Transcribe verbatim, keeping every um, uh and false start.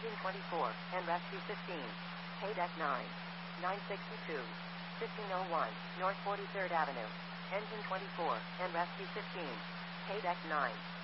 Engine twenty-four, and rescue fifteen. Paydeck nine. nine sixty-two. fifteen oh one, North forty-third Avenue. Engine twenty-four, and rescue fifteen. Paydeck nine.